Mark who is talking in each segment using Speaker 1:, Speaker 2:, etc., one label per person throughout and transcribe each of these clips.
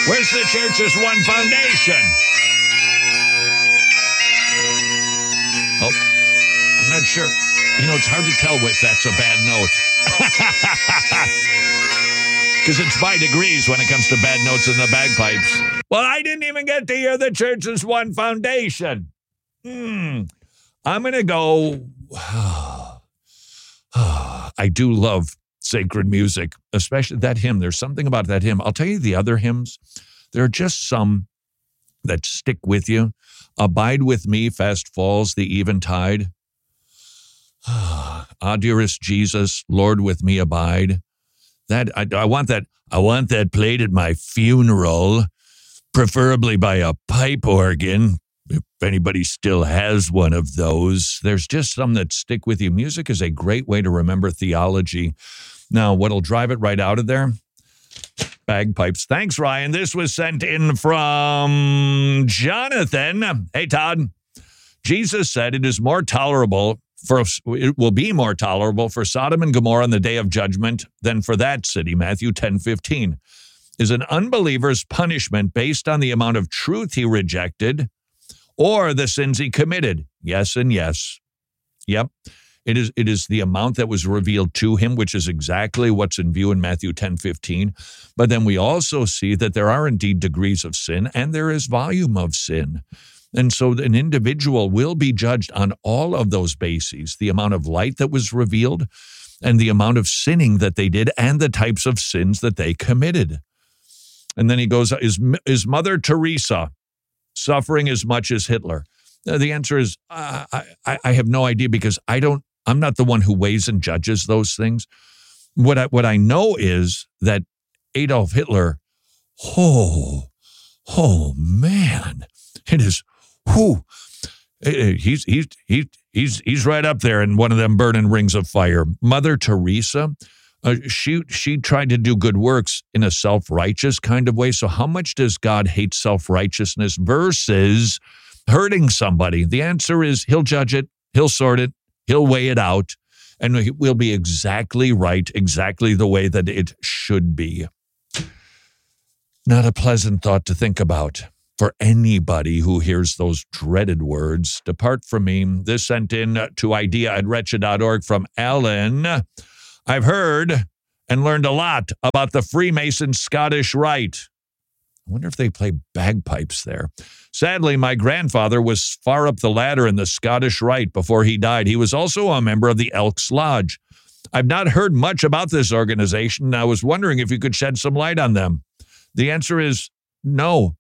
Speaker 1: Where's the Church as One Foundation? Oh, I'm not sure. You know, it's hard to tell if that's a bad note. Because it's by degrees when it comes to bad notes in the bagpipes. Well, I didn't even get to hear the Church as One Foundation. I'm going to go... I do love sacred music, especially that hymn. There's something about that hymn. I'll tell you the other hymns. There are just some that stick with you. Abide with me, fast falls the eventide. Ah, dearest Jesus, Lord, with me abide. That I want that. I want that played at my funeral, preferably by a pipe organ. If anybody still has one of those, there's just some that stick with you. Music is a great way to remember theology. Now, what'll drive it right out of there? Bagpipes. Thanks, Ryan. This was sent in from Jonathan. Hey, Todd. Jesus said it will be more tolerable for Sodom and Gomorrah on the day of judgment than for that city. Matthew 10:15. Is an unbeliever's punishment based on the amount of truth he rejected or the sins he committed? Yes and yes. Yep. It is the amount that was revealed to him, which is exactly what's in view in Matthew 10:15. But then we also see that there are indeed degrees of sin and there is volume of sin. And so an individual will be judged on all of those bases, the amount of light that was revealed and the amount of sinning that they did and the types of sins that they committed. And then he goes, is Mother Teresa suffering as much as Hitler? The answer is, I have no idea because I'm not the one who weighs and judges those things. What I know is that Adolf Hitler, oh man, it is, he's right up there in one of them burning rings of fire. Mother Teresa, she tried to do good works in a self-righteous kind of way. So how much does God hate self-righteousness versus hurting somebody? The answer is he'll judge it, he'll sort it, he'll weigh it out, and we'll be exactly right, exactly the way that it should be. Not a pleasant thought to think about for anybody who hears those dreaded words. Depart from me. This sent in to idea@wretched.org from Ellen. I've heard and learned a lot about the Freemason Scottish Rite. I wonder if they play bagpipes there. Sadly, my grandfather was far up the ladder in the Scottish Rite before he died. He was also a member of the Elks Lodge. I've not heard much about this organization, and I was wondering if you could shed some light on them. The answer is no.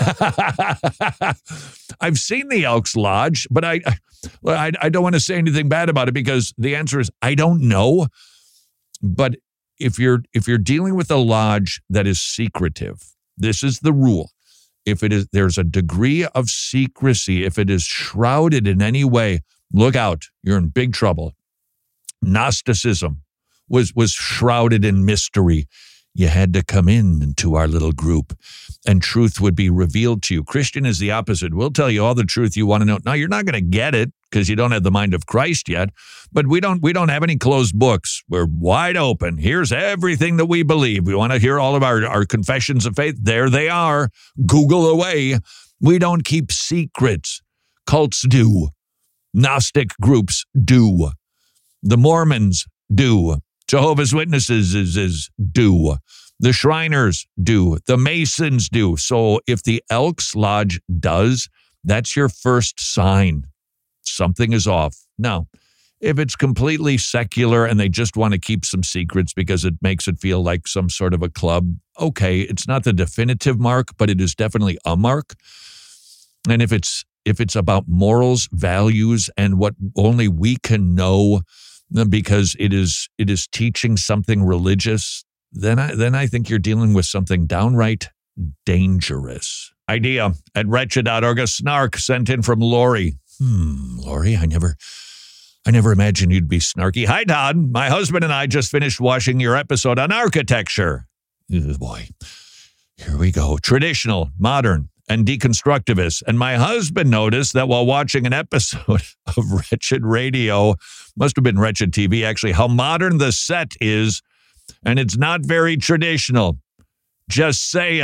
Speaker 1: I've seen the Elks Lodge, but I don't want to say anything bad about it because the answer is I don't know. But if you're dealing with a lodge that is secretive, this is the rule. If there's a degree of secrecy, if it is shrouded in any way, look out, you're in big trouble. Gnosticism was shrouded in mystery. You had to come into our little group and truth would be revealed to you. Christian is the opposite. We'll tell you all the truth you want to know. Now, you're not going to get it because you don't have the mind of Christ yet, but we don't have any closed books. We're wide open. Here's everything that we believe. We want to hear all of our confessions of faith. There they are. Google away. We don't keep secrets. Cults do. Gnostic groups do. The Mormons do. Jehovah's Witnesses is do. The Shriners do. The Masons do. So if the Elks Lodge does, that's your first sign. Something is off. Now, if it's completely secular and they just want to keep some secrets because it makes it feel like some sort of a club, okay, it's not the definitive mark, but it is definitely a mark. And if it's about morals, values, and what only we can know because it is teaching something religious, then I think you're dealing with something downright dangerous. Idea@wretched.org. A snark sent in from Lori. Lori, I never imagined you'd be snarky. Hi, Todd. My husband and I just finished watching your episode on architecture. Oh, boy, here we go. Traditional, modern, and deconstructivist. And my husband noticed that while watching an episode of Wretched Radio, must have been Wretched TV actually, how modern the set is, and it's not very traditional. Just saying.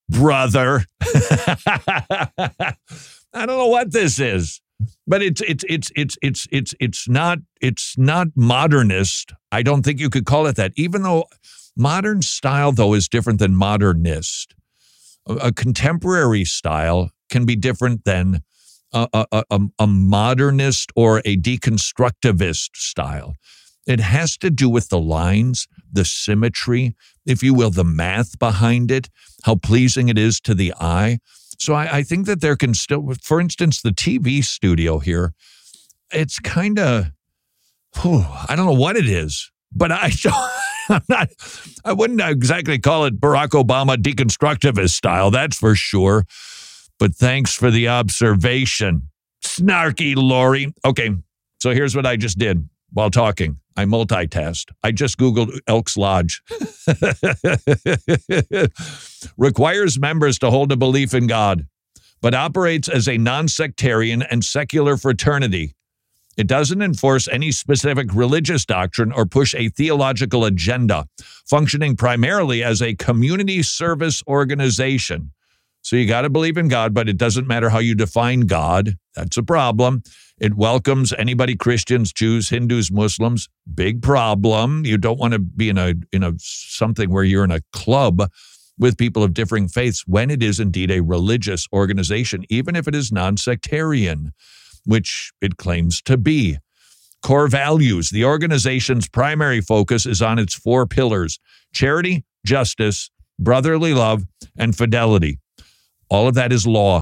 Speaker 1: brother. I don't know what this is, but it's not modernist. I don't think you could call it that, even though modern style, though, is different than modernist. A contemporary style can be different than a modernist or a deconstructivist style. It has to do with the lines, the symmetry, if you will, the math behind it, how pleasing it is to the eye. So I think that there can still, for instance, the TV studio here, it's kind of, I don't know what it is, but I wouldn't exactly call it Barack Obama deconstructivist style, that's for sure. But thanks for the observation. Snarky Lori. Okay, so here's what I just did while talking. I multitasked. I just Googled Elks Lodge. Requires members to hold a belief in God, but operates as a non-sectarian and secular fraternity. It doesn't enforce any specific religious doctrine or push a theological agenda, functioning primarily as a community service organization. So you got to believe in God, but it doesn't matter how you define God. That's a problem. It welcomes anybody, Christians, Jews, Hindus, Muslims. Big problem. You don't want to be in a something where you're in a club with people of differing faiths when it is indeed a religious organization, even if it is non-sectarian, which it claims to be. Core values. The organization's primary focus is on its 4 pillars: charity, justice, brotherly love, and fidelity. All of that is law.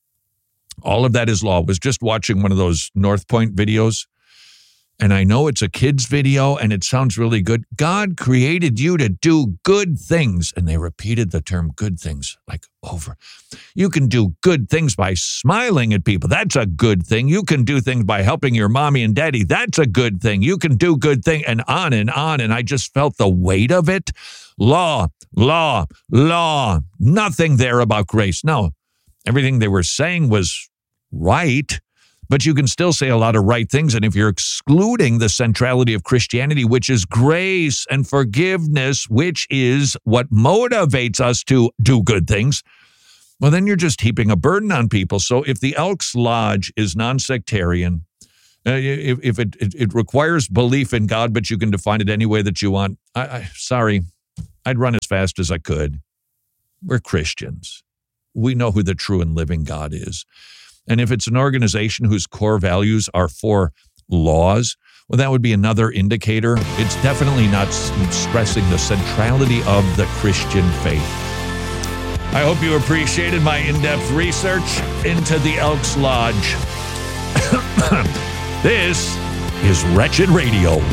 Speaker 1: All of that is law. I was just watching one of those North Point videos, and I know it's a kid's video, and it sounds really good. God created you to do good things, and they repeated the term good things like over. You can do good things by smiling at people. That's a good thing. You can do things by helping your mommy and daddy. That's a good thing. You can do good things, and on, and I just felt the weight of it. Law, law, law. Nothing there about grace. No, everything they were saying was right, but you can still say a lot of right things. And if you're excluding the centrality of Christianity, which is grace and forgiveness, which is what motivates us to do good things, well, then you're just heaping a burden on people. So if the Elks Lodge is non-sectarian, if it requires belief in God, but you can define it any way that you want, sorry, I'd run as fast as I could. We're Christians. We know who the true and living God is. And if it's an organization whose core values are for laws, well, that would be another indicator. It's definitely not stressing the centrality of the Christian faith. I hope you appreciated my in-depth research into the Elks Lodge. This is Wretched Radio.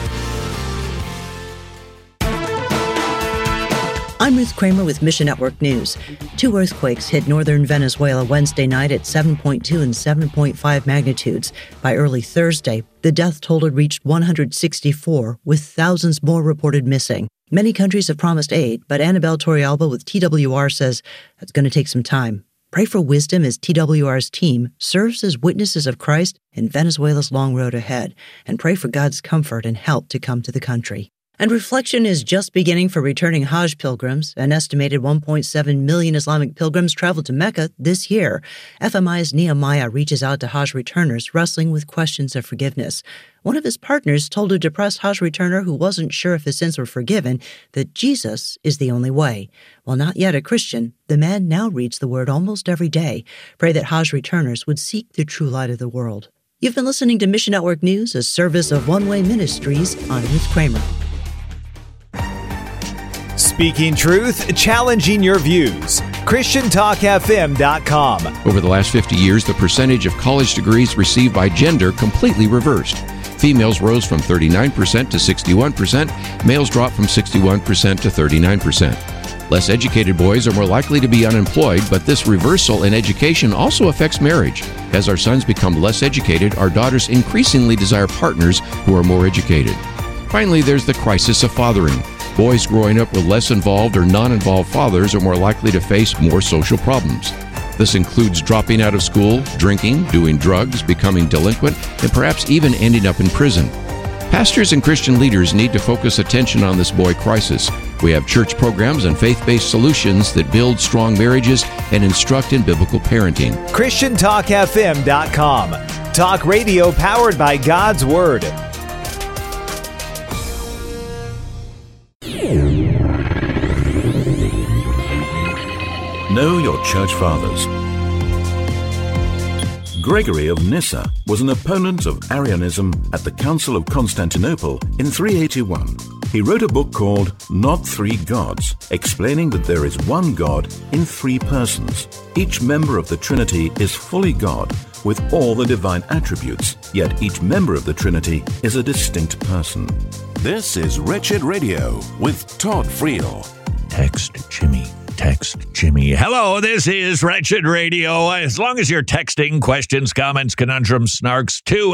Speaker 2: I'm Ruth Kramer with Mission Network News. 2 earthquakes hit northern Venezuela Wednesday night at 7.2 and 7.5 magnitudes. By early Thursday, the death toll had reached 164, with thousands more reported missing. Many countries have promised aid, but Annabelle Torrealba with TWR says it's going to take some time. Pray for wisdom as TWR's team serves as witnesses of Christ in Venezuela's long road ahead, and pray for God's comfort and help to come to the country. And reflection is just beginning for returning Hajj pilgrims. An estimated 1.7 million Islamic pilgrims traveled to Mecca this year. FMI's Nehemiah reaches out to Hajj returners wrestling with questions of forgiveness. One of his partners told a depressed Hajj returner who wasn't sure if his sins were forgiven that Jesus is the only way. While not yet a Christian, the man now reads the word almost every day. Pray that Hajj returners would seek the true light of the world. You've been listening to Mission Network News, a service of One Way Ministries. I'm Ruth Kramer.
Speaker 3: Speaking truth, challenging your views. ChristianTalkFM.com.
Speaker 4: Over the last 50 years, the percentage of college degrees received by gender completely reversed. Females rose from 39% to 61%. Males dropped from 61% to 39%. Less educated boys are more likely to be unemployed, but this reversal in education also affects marriage. As our sons become less educated, our daughters increasingly desire partners who are more educated. Finally, there's the crisis of fathering. Boys growing up with less involved or non-involved fathers are more likely to face more social problems. This includes dropping out of school, drinking, doing drugs, becoming delinquent, and perhaps even ending up in prison. Pastors and Christian leaders need to focus attention on this boy crisis. We have church programs and faith-based solutions that build strong marriages and instruct in biblical parenting.
Speaker 3: ChristianTalkFM.com. Talk radio powered by God's Word.
Speaker 5: Know your church fathers. Gregory of Nyssa was an opponent of Arianism at the Council of Constantinople in 381. He wrote a book called Not Three Gods, explaining that there is one God in three persons. Each member of the Trinity is fully God, with all the divine attributes, yet each member of the Trinity is a distinct person.
Speaker 6: This is Wretched Radio with Todd Friel.
Speaker 1: Text Jimmy. Text Jimmy. Hello, this is Wretched Radio. As long as you're texting questions, comments, conundrums, snarks to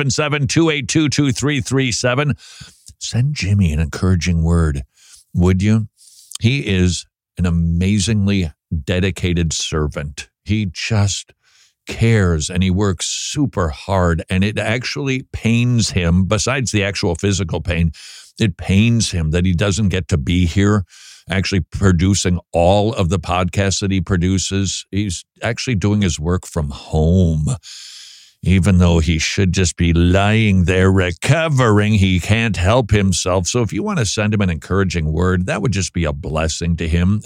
Speaker 1: 877-282-2337, send Jimmy an encouraging word, would you? He is an amazingly dedicated servant. He just cares and he works super hard, and it actually pains him, besides the actual physical pain, it pains him that he doesn't get to be here actually producing all of the podcasts that he produces. He's actually doing his work from home. Even though he should just be lying there recovering, he can't help himself. So if you want to send him an encouraging word, that would just be a blessing to him.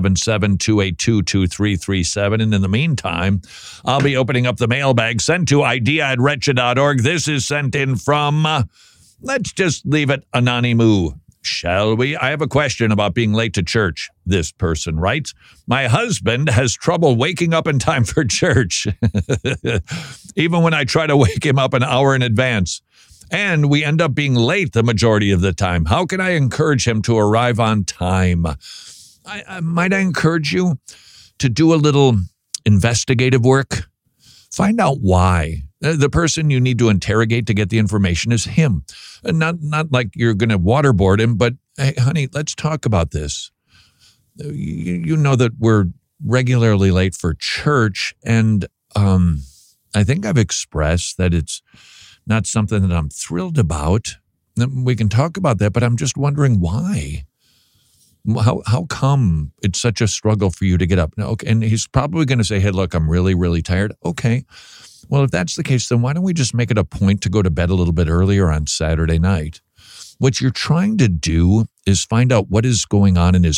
Speaker 1: 877-282-2337. And in the meantime, I'll be opening up the mailbag sent to idea@wretched.org. This is sent in from, let's just leave it anonymous. Shall we? I have a question about being late to church. This person writes, my husband has trouble waking up in time for church, even when I try to wake him up an hour in advance. And we end up being late the majority of the time. How can I encourage him to arrive on time? Might I encourage you to do a little investigative work? Find out why. The person you need to interrogate to get the information is him. Not like you're going to waterboard him, but hey, honey, let's talk about this. You know that we're regularly late for church, and I think I've expressed that it's not something that I'm thrilled about. We can talk about that, but I'm just wondering why. How come it's such a struggle for you to get up? Okay, and he's probably going to say, hey, look, I'm really, really tired. Okay. Well, if that's the case, then why don't we just make it a point to go to bed a little bit earlier on Saturday night? What you're trying to do is find out what is going on in his